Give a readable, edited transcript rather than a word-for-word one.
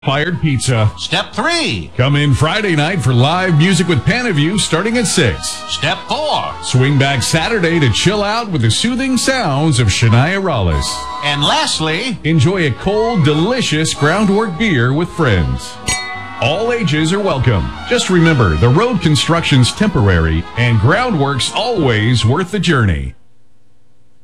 Fired Pizza. Step 3. Come in Friday night for live music with Panaview starting at 6. Step 4. Swing back Saturday to chill out with the soothing sounds of Shania Rollis. And lastly, enjoy a cold, delicious Groundwork beer with friends. All ages are welcome. Just remember, the road construction's temporary and Groundwork's always worth the journey.